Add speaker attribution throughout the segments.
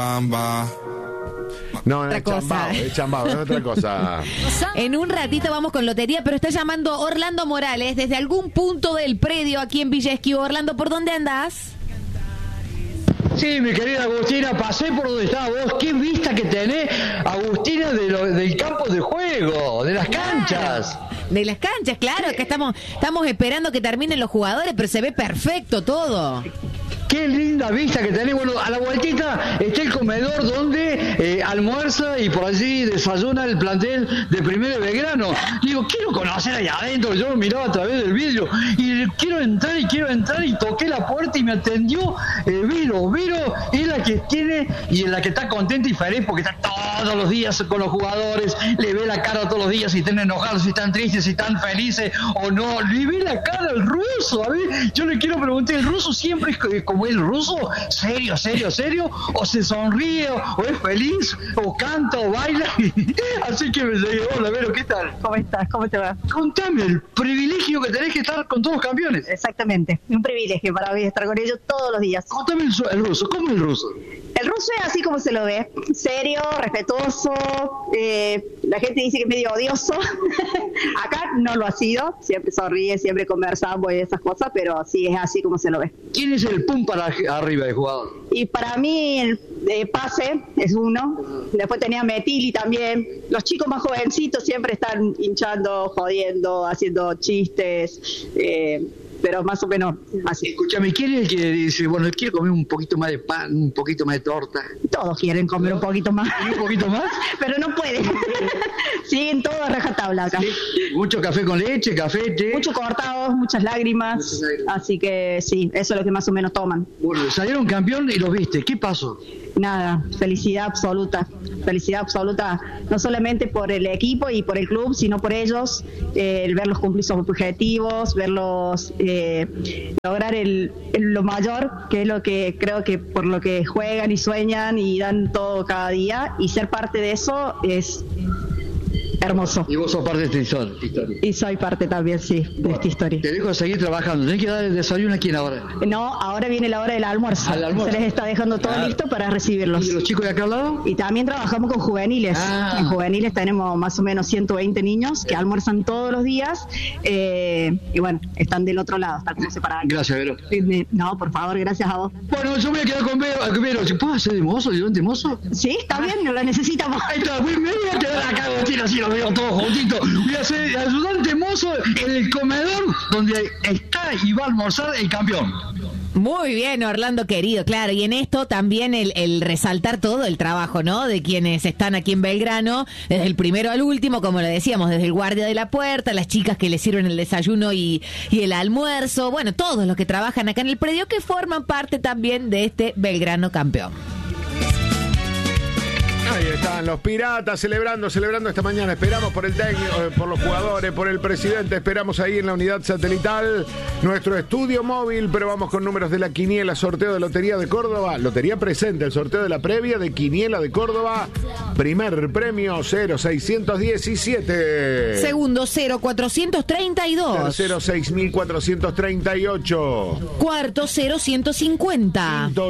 Speaker 1: No, es chambao, es otra cosa.
Speaker 2: En un ratito vamos con lotería, pero está llamando Orlando Morales desde algún punto del predio aquí en Villa Esquivo. Orlando, ¿por dónde andás?
Speaker 3: Sí, mi querida Agustina, pasé por donde estabas vos. Qué vista que tenés, Agustina, del campo de juego, de las canchas.
Speaker 2: De las canchas, claro, que estamos esperando que terminen los jugadores, pero se ve perfecto todo.
Speaker 3: Qué linda vista que tenés. Bueno, a la vueltita está el comedor donde almuerza y por allí desayuna el plantel de Primero de Belgrano. Digo, quiero conocer allá adentro. Yo lo miraba a través del vidrio y quiero entrar y toqué la puerta y me atendió Viro. Viro es la que tiene y es la que está contenta y feliz porque está todos los días con los jugadores, le ve la cara todos los días si están enojados, si están tristes, si están felices o no. Le ve la cara al ruso. A ver, yo le quiero preguntar, ¿el ruso siempre es como el ruso? ¿Serio? ¿O se sonríe? ¿O es feliz? ¿O canta? ¿O baila? Así que me llegué. Hola, Vero, ¿qué tal?
Speaker 4: ¿Cómo estás? ¿Cómo te va?
Speaker 3: Contame el privilegio que tenés que estar con todos los campeones.
Speaker 4: Exactamente, un privilegio para mí estar con ellos todos los días.
Speaker 3: Contame el ruso, ¿cómo es el ruso?
Speaker 4: El ruso es así como se lo ve, serio, respetuoso, la gente dice que es medio odioso, acá no lo ha sido, siempre sonríe, siempre conversamos y esas cosas, pero sí es así como se lo ve.
Speaker 3: ¿Quién es el pum para arriba de jugador?
Speaker 4: Y para mí el Pase es uno, después tenía Metili también, los chicos más jovencitos siempre están hinchando, jodiendo, haciendo chistes, pero más o menos así.
Speaker 3: Escúchame, ¿quién es el que dice, bueno, quiero comer un poquito más de pan, un poquito más de torta?
Speaker 4: Todos quieren comer un poquito más.
Speaker 3: ¿Un poquito más?
Speaker 4: Pero no pueden. Siguen todos a rajatabla acá.
Speaker 3: Sí. Mucho café con leche, café, té.
Speaker 4: Mucho cortados, muchas lágrimas. Así que sí, eso es lo que más o menos toman.
Speaker 3: Bueno, salieron campeón y los viste. ¿Qué pasó?
Speaker 4: Nada, felicidad absoluta, no solamente por el equipo y por el club, sino por ellos, el verlos cumplir sus objetivos, verlos lograr lo mayor, que es lo que creo que por lo que juegan y sueñan y dan todo cada día, y ser parte de eso es hermoso.
Speaker 3: Y vos sos parte de esta historia.
Speaker 4: Y soy parte también, sí, de esta historia.
Speaker 3: Te dejo seguir trabajando. ¿Tenés que dar el desayuno a quién ahora?
Speaker 4: No, ahora viene la hora del almuerzo.
Speaker 3: ¿Al almuerzo?
Speaker 4: Se les está dejando todo listo para recibirlos.
Speaker 3: ¿Y los chicos de acá al lado?
Speaker 4: Y también trabajamos con juveniles. En juveniles tenemos más o menos 120 niños que almuerzan todos los días. Y bueno, están del otro lado, están como separados.
Speaker 3: Gracias, Vero.
Speaker 4: No, por favor, gracias a vos.
Speaker 3: Bueno, yo voy a quedar con Vero. ¿Puedo hacer de mozo, de mozo?
Speaker 4: Sí, está bien, lo necesitamos.
Speaker 3: Ahí está, me voy a quedar acá, Agustín, así lo veo todos juntitos. Voy a ser ayudante mozo en el comedor donde está y va a almorzar el campeón.
Speaker 2: Muy bien, Orlando querido, claro, y en esto también el resaltar todo el trabajo, ¿no? De quienes están aquí en Belgrano, desde el primero al último, como lo decíamos, desde el guardia de la puerta, las chicas que le sirven el desayuno y el almuerzo, bueno, todos los que trabajan acá en el predio que forman parte también de este Belgrano campeón.
Speaker 1: Ahí están los piratas celebrando esta mañana. Esperamos por el técnico, por los jugadores, por el presidente. Esperamos ahí en la unidad satelital nuestro estudio móvil. Pero vamos con números de la quiniela, sorteo de Lotería de Córdoba. Lotería presente, el sorteo de la previa de Quiniela de Córdoba. Primer premio 0617.
Speaker 2: Segundo 0432.
Speaker 1: Tercero 6438.
Speaker 2: Cuarto 0150.
Speaker 1: Quinto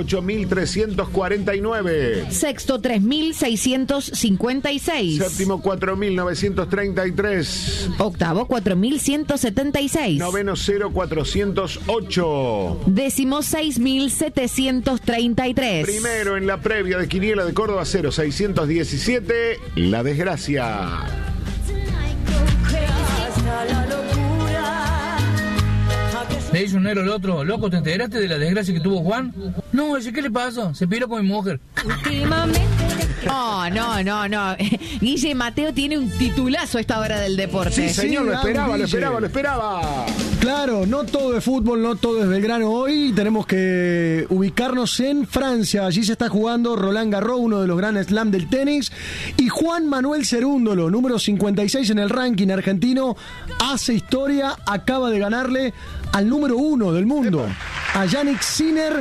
Speaker 1: 8349.
Speaker 2: Sexto 3656.
Speaker 1: Séptimo 4933.
Speaker 2: Octavo 4176.
Speaker 1: Noveno 0408.
Speaker 2: Décimo 6733.
Speaker 1: Primero en la previa de Quiniela de Córdoba 0617. La desgracia.
Speaker 5: Le dice un negro al otro, loco, ¿te enteraste de la desgracia que tuvo Juan? No, ese, ¿qué le pasó? Se piró con mi mujer.
Speaker 2: No. Guille Mateo tiene un titulazo a esta hora del deporte.
Speaker 1: Sí, señor, lo esperaba.
Speaker 6: Claro, no todo es fútbol, no todo es Belgrano hoy. Tenemos que ubicarnos en Francia. Allí se está jugando Roland Garros, uno de los Grand Slam del tenis. Y Juan Manuel Cerúndolo, número 56 en el ranking argentino, hace historia, acaba de ganarle al número 1 del mundo, a Yannick Sinner,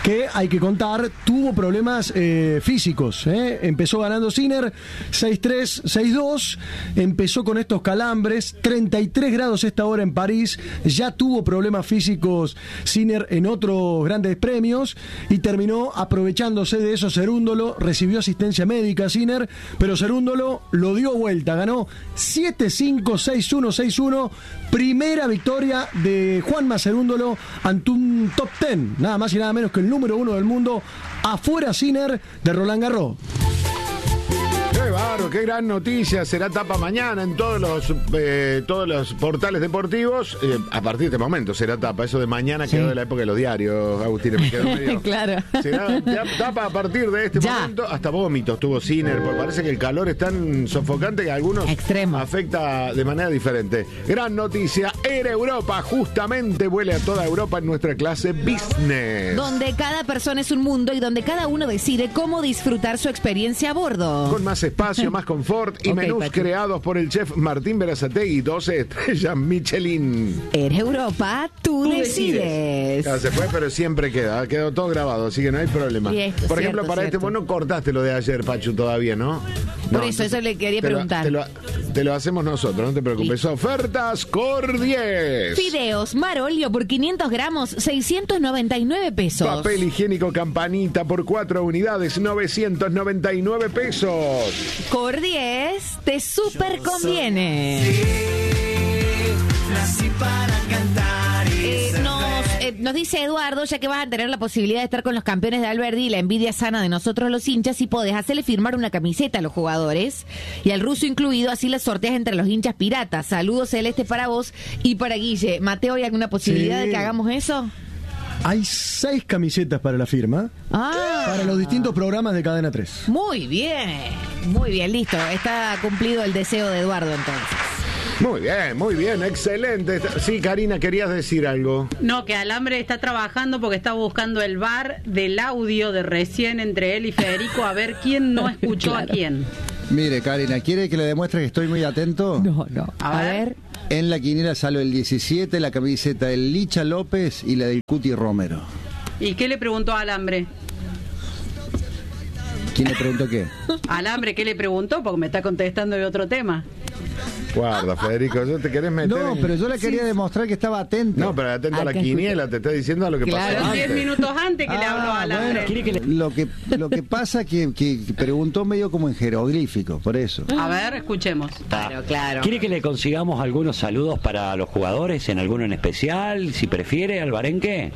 Speaker 6: que hay que contar, tuvo problemas físicos. Empezó ganando Sinner 6-3, 6-2, empezó con estos calambres, 33 grados esta hora en París, ya tuvo problemas físicos Sinner en otros grandes premios y terminó aprovechándose de eso Cerúndolo, recibió asistencia médica Sinner, pero Cerúndolo lo dio vuelta, ganó 7-5, 6-1, 6-1, primera victoria de Juanma Cerúndolo ante un top 10, nada más y nada menos que el número 1 del mundo, afuera Sinner de Roland Garros.
Speaker 1: Qué bárbaro, qué gran noticia. Será tapa mañana en todos los portales deportivos. A partir de este momento será tapa. Eso de mañana quedó de la época de los diarios, Agustín. Me quedó medio.
Speaker 2: Claro.
Speaker 1: Será tapa a partir de este momento. Hasta vómitos tuvo Sinner, porque parece que el calor es tan sofocante que a algunos afecta de manera diferente. Gran noticia. Air Europa justamente vuela a toda Europa en nuestra clase Business.
Speaker 2: Donde cada persona es un mundo y donde cada uno decide cómo disfrutar su experiencia a bordo.
Speaker 1: Con más espacio, más confort y menús creados por el chef Martín Berazategui, 12 estrellas Michelin.
Speaker 2: Air Europa, tú decides.
Speaker 1: Claro, se fue, pero siempre quedó todo grabado, así que no hay problema. Por ejemplo, para este, vos no cortaste lo de ayer, Pachu, todavía, ¿no?
Speaker 2: Por eso le quería preguntar.
Speaker 1: Te lo hacemos nosotros, no te preocupes. Ofertas Cordies.
Speaker 2: Fideos Marolio por 500 gramos, 699 pesos.
Speaker 1: Papel higiénico Campanita por 4 unidades, 999 pesos.
Speaker 2: Cordies, te super conviene.
Speaker 7: Nací para cantar.
Speaker 2: Nos dice Eduardo, ya que vas a tener la posibilidad de estar con los campeones de Alberdi y la envidia sana de nosotros los hinchas, si podés hacerle firmar una camiseta a los jugadores y al ruso incluido, así las sorteas entre los hinchas piratas. Saludos celeste para vos y para Guille. Mateo, ¿hay alguna posibilidad de que hagamos eso?
Speaker 6: Hay 6 camisetas para la firma, para los distintos programas de Cadena 3.
Speaker 2: Muy bien, listo. Está cumplido el deseo de Eduardo entonces.
Speaker 1: Muy bien, excelente. Sí, Karina, querías decir algo.
Speaker 8: No, que Alambre está trabajando porque está buscando el bar del audio de recién entre él y Federico a ver quién no escuchó a quién.
Speaker 9: Mire, Karina, ¿quiere que le demuestre que estoy muy atento?
Speaker 2: No.
Speaker 8: A ver.
Speaker 9: En la quiniela sale el 17, la camiseta del Licha López y la del Cuti Romero.
Speaker 8: ¿Y qué le preguntó a Alambre?
Speaker 9: ¿Quién le preguntó qué?
Speaker 8: Alambre, ¿qué le preguntó? Porque me está contestando de otro tema.
Speaker 1: Guarda, Federico, ¿yo te querés meter?
Speaker 9: No, pero yo le quería demostrar que estaba atento.
Speaker 1: No, pero atento a la quiniela, te está diciendo a lo que pasó antes.
Speaker 8: 10 minutos antes que le habló a Alambre.
Speaker 9: Bueno, lo que pasa que preguntó medio como en jeroglífico, por eso.
Speaker 8: A ver, escuchemos.
Speaker 2: Claro.
Speaker 10: ¿Quiere que le consigamos algunos saludos para los jugadores, en alguno en especial, si prefiere, Alvarenque?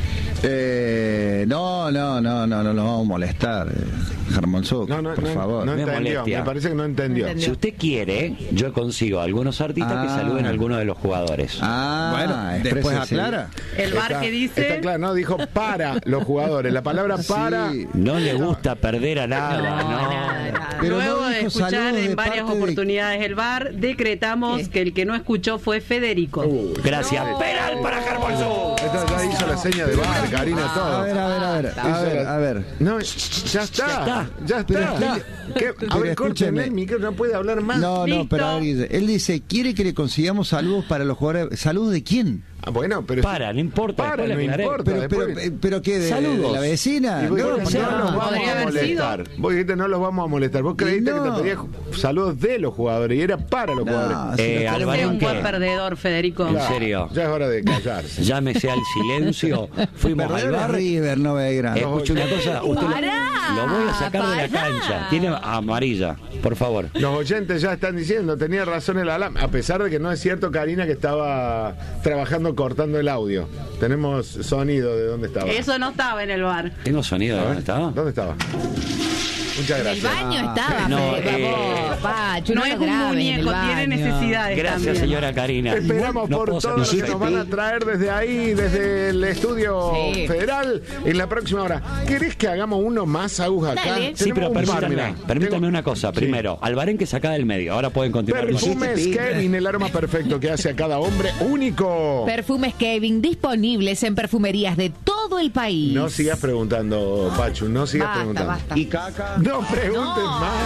Speaker 9: No los vamos a molestar, Germonzó, por favor.
Speaker 1: No entendió, me parece que no entendió.
Speaker 10: Si usted quiere, yo consigo algunos artistas que saluden a algunos de los jugadores.
Speaker 9: Bueno, después aclara.
Speaker 8: El bar que dice...
Speaker 1: Está claro, no, dijo para los jugadores, la palabra para...
Speaker 9: Sí.
Speaker 10: No le gusta perder a nada,
Speaker 2: No.
Speaker 9: Pero
Speaker 8: luego
Speaker 9: no
Speaker 8: de
Speaker 9: dijo
Speaker 8: escuchar
Speaker 9: saludos
Speaker 8: en
Speaker 9: de
Speaker 8: varias
Speaker 9: parte
Speaker 8: oportunidades el bar, decretamos que el que no escuchó fue Federico.
Speaker 10: Gracias. Penal para Germonzó.
Speaker 1: Esto ya hizo la seña de bar, Karina, todo.
Speaker 9: A ver.
Speaker 1: No, ya está. A ver, córtenme el micro, no puede hablar más.
Speaker 9: No,
Speaker 8: Listo.
Speaker 9: pero a ver, él dice, ¿quiere que le consigamos saludos para los jugadores? ¿Saludos de quién?
Speaker 1: Bueno, pero...
Speaker 10: No importa.
Speaker 1: No importa.
Speaker 9: Pero ¿qué? ¿De la vecina?
Speaker 1: Y vos
Speaker 9: No,
Speaker 1: dijiste, no los vamos
Speaker 8: podría
Speaker 1: a
Speaker 8: haber
Speaker 1: molestar. Vos dijiste, no los vamos a molestar. Vos creíste que te pedía saludos de los jugadores y era para los jugadores.
Speaker 8: Es un
Speaker 10: Alvarenque,
Speaker 8: buen perdedor, Federico.
Speaker 10: en serio,
Speaker 1: Ya es hora de callarse.
Speaker 10: llámese al silencio. Fuimos al bar.
Speaker 9: River, no Belgrano.
Speaker 10: Escuche una cosa, usted lo voy a sacar de la cancha. Tiene amarilla, por favor.
Speaker 1: Los oyentes ya están diciendo, tenía razón el alam, a pesar de que no es cierto, Karina, que estaba trabajando cortando el audio. Tenemos sonido de dónde estaba.
Speaker 8: Eso no estaba en el bar.
Speaker 10: ¿Tengo sonido de dónde estaba?
Speaker 1: ¿Dónde estaba? Muchas
Speaker 2: En el
Speaker 1: gracias.
Speaker 2: baño estaba,
Speaker 10: No,
Speaker 2: Pachu,
Speaker 8: No es
Speaker 2: lo
Speaker 8: un
Speaker 2: grabes en el
Speaker 8: muñeco, tiene
Speaker 2: baño.
Speaker 8: necesidades
Speaker 10: Gracias,
Speaker 8: también.
Speaker 10: señora Karina.
Speaker 1: Esperamos
Speaker 10: No
Speaker 1: por
Speaker 10: puedo
Speaker 1: todo lo
Speaker 10: sacar
Speaker 1: que nos van a traer desde ahí, desde el estudio federal, en la próxima hora. ¿Querés que hagamos uno más, Agus, acá?
Speaker 2: Dale.
Speaker 10: Sí, pero
Speaker 1: Tenemos un par, mirá.
Speaker 10: permítame
Speaker 1: Tengo-
Speaker 10: una cosa.
Speaker 1: Sí.
Speaker 10: Primero, Alvarenque saca del medio. Ahora pueden continuar.
Speaker 1: Perfumes Kevin, el aroma perfecto que hace a cada hombre único.
Speaker 2: Perfumes Kevin disponibles en perfumerías de todo todo el país.
Speaker 1: No sigas preguntando, Pachu, no sigas preguntando.
Speaker 2: Basta.
Speaker 9: Y caca.
Speaker 1: No preguntes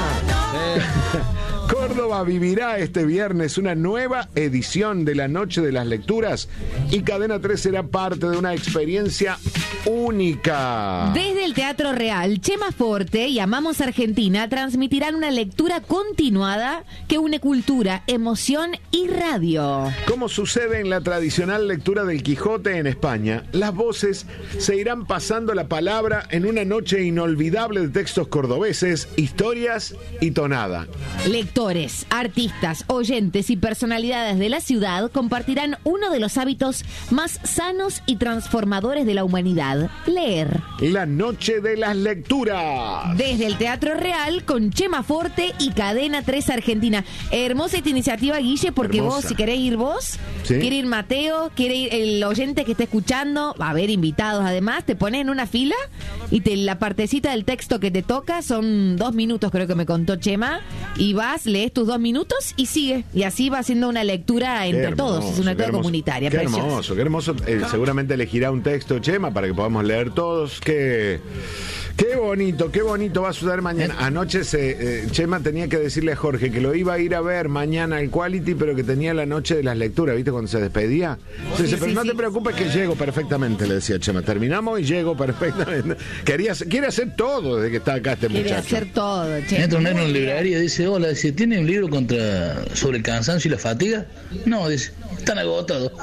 Speaker 1: más. Córdoba vivirá este viernes una nueva edición de la Noche de las Lecturas y Cadena 3 será parte de una experiencia única.
Speaker 2: Desde el Teatro Real, Chema Forte y Amamos Argentina transmitirán una lectura continuada que une cultura, emoción y radio.
Speaker 1: Como sucede en la tradicional lectura del Quijote en España, las voces se irán pasando la palabra en una noche inolvidable de textos cordobeses, historias y tonada.
Speaker 2: Lectores, artistas, oyentes y personalidades de la ciudad compartirán uno de los hábitos más sanos y transformadores de la humanidad: leer.
Speaker 1: La Noche de las Lecturas.
Speaker 2: Desde el Teatro Real con Chema Forte y Cadena 3 Argentina. Hermosa esta iniciativa, Guille, porque
Speaker 1: Hermosa.
Speaker 2: vos, si querés ir vos,
Speaker 1: ¿Sí?
Speaker 2: quiere ir Mateo, quiere ir el oyente que esté escuchando, va a haber invitados además, te pones en una fila y la partecita del texto que te toca son 2 minutos, creo que me contó Chema, y vas, lees tus 2 minutos y sigue. Y así va haciendo una lectura entre
Speaker 1: Hermoso,
Speaker 2: todos, es una lectura comunitaria.
Speaker 1: Qué
Speaker 2: preciosa.
Speaker 1: hermoso, qué hermoso. Seguramente elegirá un texto, Chema, para que podamos leer todos. Qué bonito va a suceder mañana. Anoche Chema tenía que decirle a Jorge que lo iba a ir a ver mañana al Quality, pero que tenía la Noche de las Lecturas, ¿viste? Cuando se despedía. Dice, pero no te preocupes que llego perfectamente, le decía Chema. Terminamos y llego perfectamente. Quiere hacer todo desde que está acá este
Speaker 2: Quiere
Speaker 1: muchacho.
Speaker 2: hacer todo, Chema.
Speaker 5: Entra un neno en la librería y dice, hola, dice, ¿tiene un libro sobre el cansancio y la fatiga? No, dice, están agotados.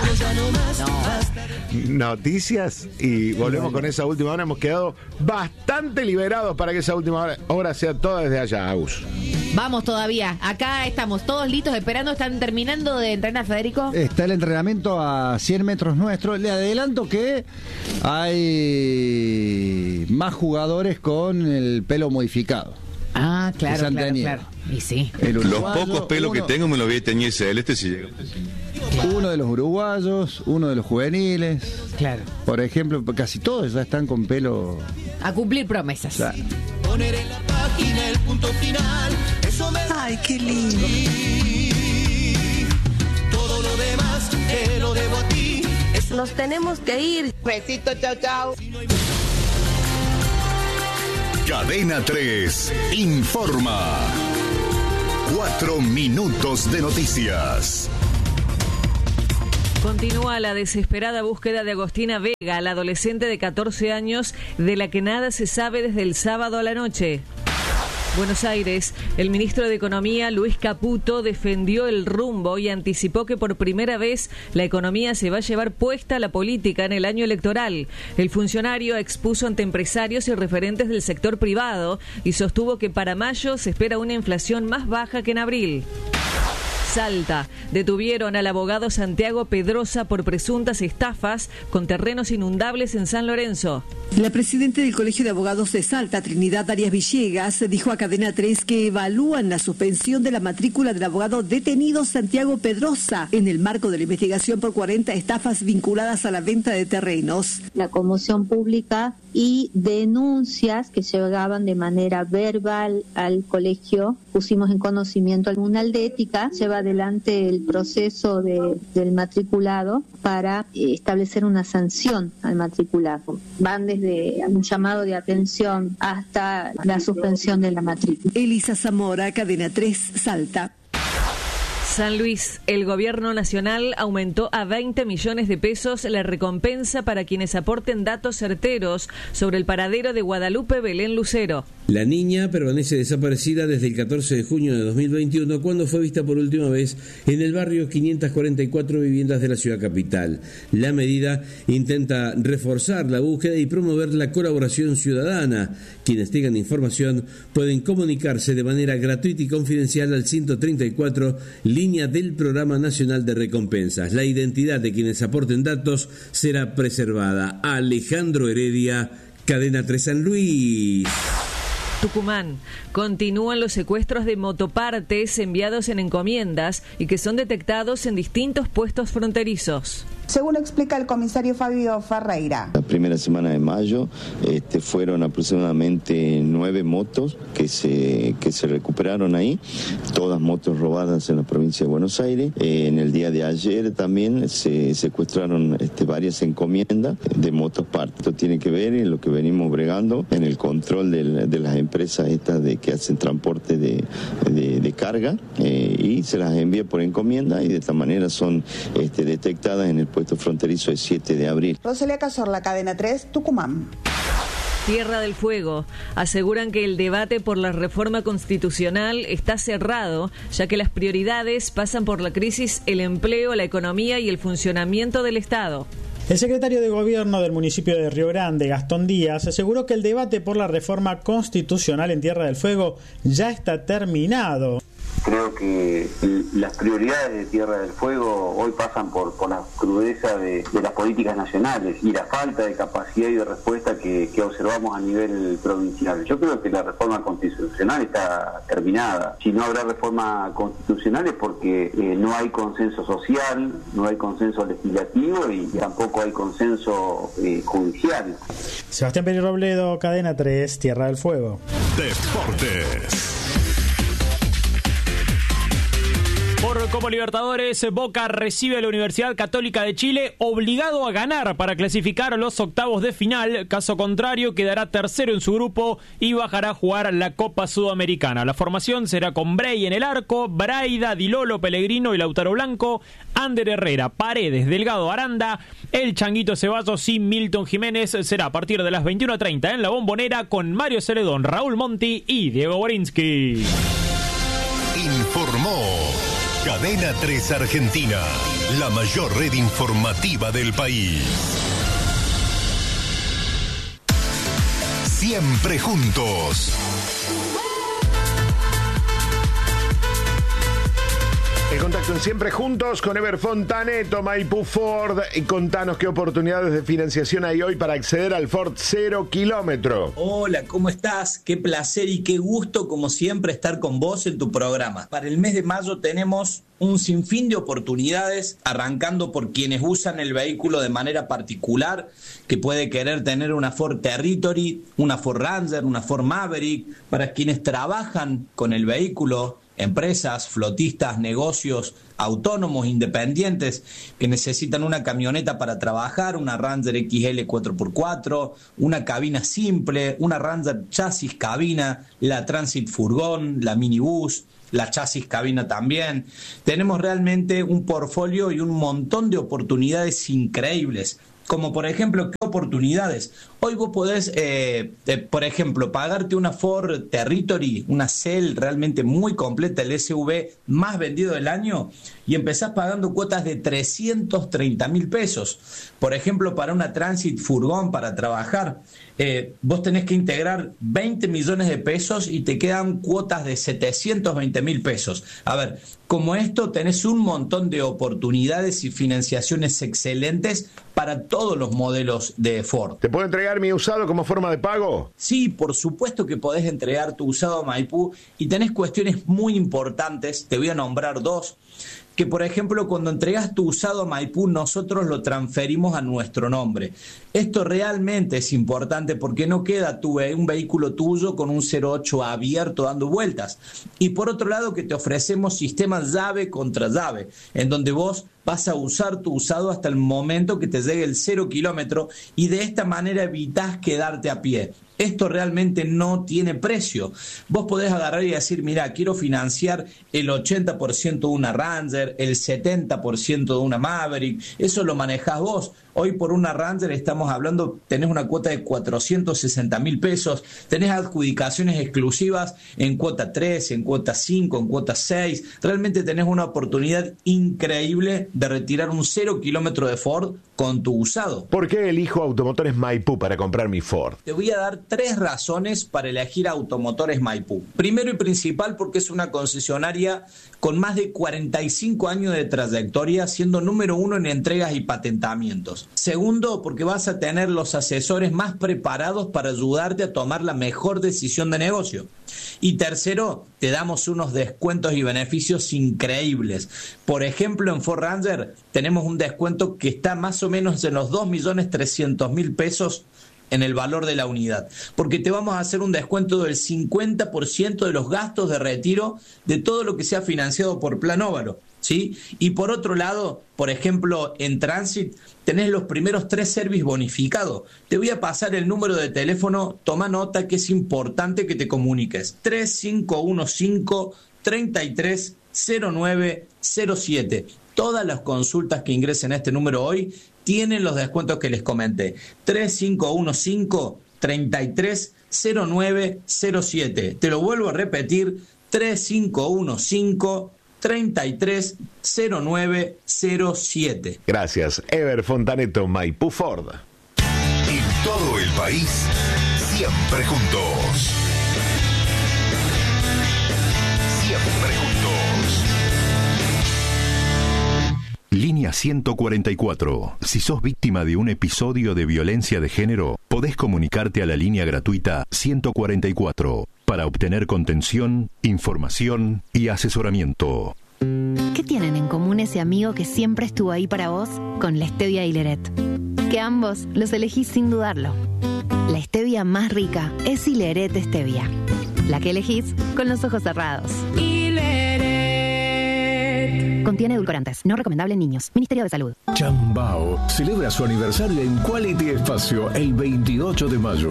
Speaker 1: Noticias y volvemos con esa última hora. Hemos quedado bastante liberados para que esa última hora sea toda desde allá, Agus.
Speaker 2: Vamos todavía, acá estamos todos listos esperando, están terminando de entrenar, Federico.
Speaker 9: Está el entrenamiento a 100 metros nuestro. Le adelanto que hay más jugadores con el pelo modificado.
Speaker 2: Ah, claro,
Speaker 9: Que se han
Speaker 2: claro,
Speaker 9: tenido.
Speaker 2: claro. Y sí.
Speaker 9: El
Speaker 7: Los
Speaker 9: uruguayo,
Speaker 7: pocos pelos que tengo me los voy a teñir celeste si llega.
Speaker 9: Uno de los uruguayos, uno de los juveniles.
Speaker 2: Claro.
Speaker 9: Por ejemplo, casi todos ya están con pelo.
Speaker 2: A cumplir promesas.
Speaker 9: Ya.
Speaker 11: Poner en la página el punto final. Eso me... Ay, qué lindo. Todo lo demás te lo debo a ti.
Speaker 12: Nos tenemos que ir. Besito, chao, chao.
Speaker 13: Cadena 3 informa. 4 minutos de noticias.
Speaker 14: Continúa la desesperada búsqueda de Agostina Vega, la adolescente de 14 años de la que nada se sabe desde el sábado a la noche. Buenos Aires, el ministro de Economía, Luis Caputo, defendió el rumbo y anticipó que por primera vez la economía se va a llevar puesta a la política en el año electoral. El funcionario expuso ante empresarios y referentes del sector privado y sostuvo que para mayo se espera una inflación más baja que en abril. Salta. Detuvieron al abogado Santiago Pedrosa por presuntas estafas con terrenos inundables en San Lorenzo.
Speaker 15: La presidenta del Colegio de Abogados de Salta, Trinidad Arias Villegas, dijo a Cadena 3 que evalúan la suspensión de la matrícula del abogado detenido Santiago Pedrosa en el marco de la investigación por 40 estafas vinculadas a la venta de terrenos.
Speaker 16: La conmoción pública y denuncias que llegaban de manera verbal al colegio. Pusimos en conocimiento al Tribunal de Ética, lleva adelante el proceso del matriculado para establecer una sanción al matriculado. Van desde un llamado de atención hasta la suspensión de la matrícula.
Speaker 15: Elisa Zamora, Cadena 3, Salta.
Speaker 14: San Luis, el gobierno nacional aumentó a 20 millones de pesos la recompensa para quienes aporten datos certeros sobre el paradero de Guadalupe Belén Lucero.
Speaker 17: La niña permanece desaparecida desde el 14 de junio de 2021, cuando fue vista por última vez en el barrio 544 viviendas de la ciudad capital. La medida intenta reforzar la búsqueda y promover la colaboración ciudadana. Quienes tengan información pueden comunicarse de manera gratuita y confidencial al 134, línea del Programa Nacional de Recompensas. La identidad de quienes aporten datos será preservada. Alejandro Heredia, Cadena 3 San Luis.
Speaker 14: Tucumán. Continúan los secuestros de motopartes enviados en encomiendas y que son detectados en distintos puestos fronterizos.
Speaker 18: según explica el comisario Fabio Ferreira.
Speaker 19: La primera semana de mayo fueron aproximadamente 9 motos que se recuperaron ahí, todas motos robadas en la provincia de Buenos Aires. En el día de ayer también se secuestraron varias encomiendas de motos parte. Esto tiene que ver en lo que venimos bregando en el control de las empresas estas que hacen transporte de carga y se las envía por encomienda y de esta manera son detectadas en el puesto fronterizo de 7 de abril.
Speaker 18: Rosalía Cazorla, Cadena 3, Tucumán.
Speaker 14: Tierra del Fuego. Aseguran que el debate por la reforma constitucional está cerrado, ya que las prioridades pasan por la crisis, el empleo, la economía y el funcionamiento del Estado.
Speaker 20: El secretario de Gobierno del municipio de Río Grande, Gastón Díaz, aseguró que el debate por la reforma constitucional en Tierra del Fuego ya está terminado.
Speaker 21: Creo que las prioridades de Tierra del Fuego hoy pasan por la crudeza de las políticas nacionales y la falta de capacidad y de respuesta que observamos a nivel provincial. Yo creo que la reforma constitucional está terminada. Si no habrá reforma constitucional es porque no hay consenso social, no hay consenso legislativo y tampoco hay consenso judicial.
Speaker 20: Sebastián Pérez Robledo, Cadena 3, Tierra del Fuego.
Speaker 13: Deportes.
Speaker 22: Por Copa Libertadores, Boca recibe a la Universidad Católica de Chile obligado a ganar para clasificar a los octavos de final. Caso contrario, quedará tercero en su grupo y bajará a jugar la Copa Sudamericana. La formación será con Brey en el arco, Braida, Dilolo, Pellegrino y Lautaro Blanco, Ander Herrera, Paredes, Delgado, Aranda, el Changuito Ceballos y Milton Jiménez. Será a partir de las 21:30 en la Bombonera con Mario Celedón, Raúl Monti y Diego Borinsky.
Speaker 13: Informó Cadena 3 Argentina, la mayor red informativa del país. Siempre juntos.
Speaker 1: El contacto en Siempre Juntos con Ever Fontaneto, Maipú Ford. Y contanos qué oportunidades de financiación hay hoy para acceder al Ford 0 kilómetro.
Speaker 23: Hola, ¿cómo estás? Qué placer y qué gusto, como siempre, estar con vos en tu programa. Para el mes de mayo tenemos un sinfín de oportunidades, arrancando por quienes usan el vehículo de manera particular, que puede querer tener una Ford Territory, una Ford Ranger, una Ford Maverick. Para quienes trabajan con el vehículo, empresas, flotistas, negocios, autónomos, independientes, que necesitan una camioneta para trabajar, una Ranger XL 4x4, una cabina simple, una Ranger chasis cabina, la Transit furgón, la minibús, la chasis cabina también. Tenemos realmente un portfolio y un montón de oportunidades increíbles. Como por ejemplo, ¿qué oportunidades? Hoy vos podés, por ejemplo, pagarte una Ford Territory, una Cell realmente muy completa, el SUV más vendido del año, y empezás pagando cuotas de 330.000 pesos. Por ejemplo, para una Transit furgón para trabajar, vos tenés que integrar 20 millones de pesos y te quedan cuotas de 720.000 pesos. A ver, como esto tenés un montón de oportunidades y financiaciones excelentes para todos los modelos de Ford.
Speaker 1: ¿Te puedo entregar mi usado como forma de pago?
Speaker 23: Sí, por supuesto que podés entregar tu usado a Maipú y tenés cuestiones muy importantes, te voy a nombrar dos. Que por ejemplo cuando entregas tu usado a Maipú nosotros lo transferimos a nuestro nombre. Esto realmente es importante porque no queda un vehículo tuyo con un 08 abierto dando vueltas. Y por otro lado que te ofrecemos sistemas llave contra llave, en donde vos vas a usar tu usado hasta el momento que te llegue el 0 kilómetro y de esta manera evitás quedarte a pie. Esto realmente no tiene precio. Vos podés agarrar y decir, mira, quiero financiar el 80% de una Ranger, el 70% de una Maverick. Eso lo manejás vos. Hoy por una Ranger estamos hablando, tenés una cuota de 460.000 pesos, tenés adjudicaciones exclusivas en cuota 3, en cuota 5, en cuota 6. Realmente tenés una oportunidad increíble de retirar un 0 kilómetro de Ford con tu usado.
Speaker 1: ¿Por qué elijo Automotores Maipú para comprar mi Ford?
Speaker 23: Te voy a dar 3 razones para elegir Automotores Maipú. Primero y principal porque es una concesionaria con más de 45 años de trayectoria, siendo número 1 en entregas y patentamientos. ingresos. Segundo, porque vas a tener los asesores más preparados para ayudarte a tomar la mejor decisión de negocio. Y tercero, te damos unos descuentos y beneficios increíbles. Por ejemplo, en Ford Ranger tenemos un descuento que está más o menos en los 2.300.000 pesos en el valor de la unidad, porque te vamos a hacer un descuento del 50% de los gastos de retiro de todo lo que sea financiado por Plan Óvalo, ¿sí? Y por otro lado, por ejemplo, en Transit tenés los primeros 3 service bonificados. Te voy a pasar el número de teléfono, toma nota que es importante que te comuniques. 3515-330907. Todas las consultas que ingresen a este número hoy tienen los descuentos que les comenté. 3515-330907. Te lo vuelvo a repetir, 3515-330907.
Speaker 1: Gracias. Ever Fontaneto, Maipú Ford.
Speaker 13: En todo el país, siempre juntos. Siempre juntos. Línea 144. Si sos víctima de un episodio de violencia de género, podés comunicarte a la línea gratuita 144 para obtener contención, información y asesoramiento.
Speaker 3: ¿Qué tienen en común ese amigo que siempre estuvo ahí para vos con la Stevia y Leret? Que ambos los elegís sin dudarlo. La Stevia más rica es Ileret Stevia, la que elegís con los ojos cerrados. Contiene edulcorantes, no recomendable en niños. Ministerio de Salud.
Speaker 4: Chambao celebra su aniversario en Quality Espacio el 28 de mayo.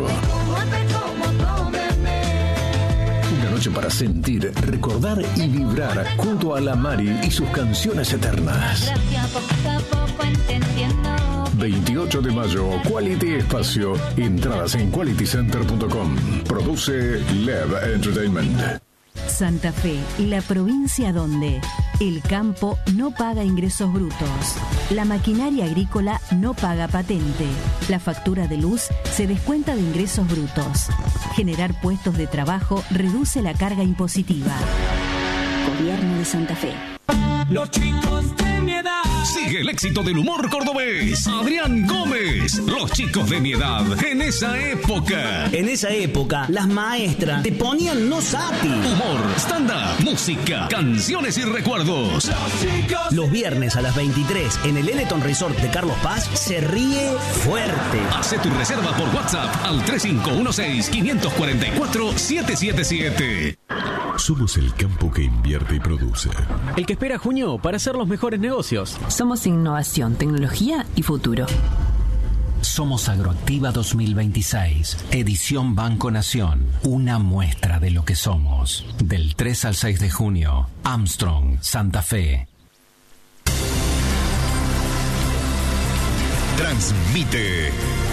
Speaker 4: Una noche para sentir, recordar y vibrar junto a la Mari y sus canciones eternas. 28 de mayo, Quality Espacio. Entradas en qualitycenter.com. Produce Lev Entertainment.
Speaker 6: Santa Fe, la provincia donde el campo no paga ingresos brutos, la maquinaria agrícola no paga patente, la factura de luz se descuenta de ingresos brutos. Generar puestos de trabajo reduce la carga impositiva. Gobierno de Santa Fe.
Speaker 24: Los chicos de mi edad. Sigue el éxito del humor cordobés. Adrián Gómez. Los chicos de mi edad. En esa época.
Speaker 25: En esa época, las maestras te ponían no sati.
Speaker 24: Humor, stand-up, música, canciones y recuerdos.
Speaker 25: Los viernes a las 23 en el Eleton Resort de Carlos Paz se ríe fuerte.
Speaker 24: Hace tu reserva por WhatsApp al 3516-544-777.
Speaker 4: Somos el campo que invierte y produce.
Speaker 26: El que espera junio para hacer los mejores negocios.
Speaker 27: Somos innovación, tecnología y futuro.
Speaker 28: Somos Agroactiva 2026, edición Banco Nación. Una muestra de lo que somos. Del 3 al 6 de junio, Armstrong, Santa Fe.
Speaker 13: Transmite